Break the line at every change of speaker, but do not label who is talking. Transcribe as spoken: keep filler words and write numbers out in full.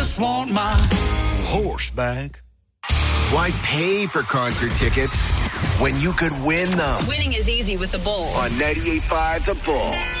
just want my horse back.
Why pay for concert tickets when you could win them?
Winning is easy with the Bull.
On ninety-eight point five The Bull.